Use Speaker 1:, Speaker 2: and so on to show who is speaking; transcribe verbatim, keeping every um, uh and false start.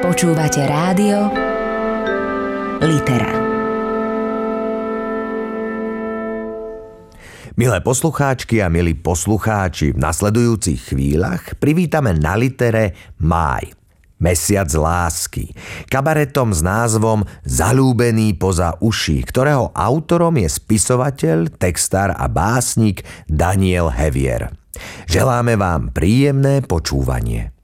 Speaker 1: Počúvate rádio Litera.
Speaker 2: Milé poslucháčky a milí poslucháči, v nasledujúcich chvíľach privítame na Litere máj, mesiac lásky, kabaretom s názvom Zalúbený poza uši, ktorého autorom je spisovateľ, textár a básnik Daniel Hevier. Želáme vám príjemné počúvanie.